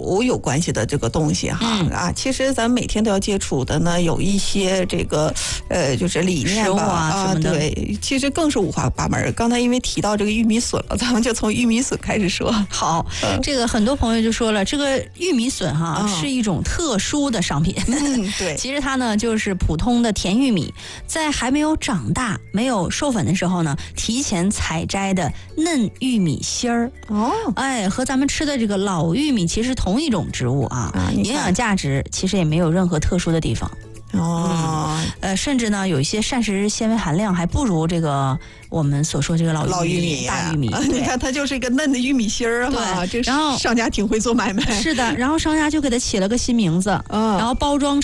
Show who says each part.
Speaker 1: 酒有关系的这个东西哈。其实咱们每天都要接触的呢，有一些这个就是理念吧
Speaker 2: 什么的。
Speaker 1: 对，其实更是五花八门。刚才因为提到这个玉米笋了，咱们就从玉米笋开始说。
Speaker 2: 好，这个很多朋友就说了，这个玉米笋是一种特殊的商品。
Speaker 1: 对，
Speaker 2: 其实它呢就是普通的甜玉米，在还没有长大、没有授粉的时候呢，提前采摘的嫩玉米芯儿。和咱们吃的这个老玉米其实同一种植物营养价值其实也没有任何特殊的地方。甚至呢，有一些膳食纤维含量还不如这个我们所说这个老玉米、大玉米。
Speaker 1: 你看，它就是一个嫩的玉米芯儿
Speaker 2: 对，
Speaker 1: 然后商家挺会做买卖。
Speaker 2: 是的，然后商家就给它起了个新名字，然后包装